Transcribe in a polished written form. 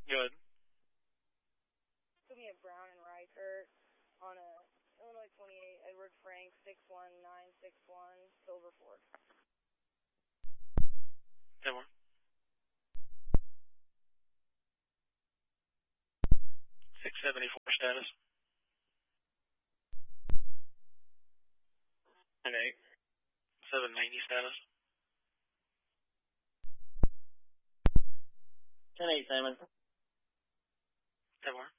Good. Took me a Brown and Reichert on a Illinois 28 Edward Frank 61961 Silver Ford. 10 more. 674 status. 10-8. 790 status. 10-8, Simon. 10 more.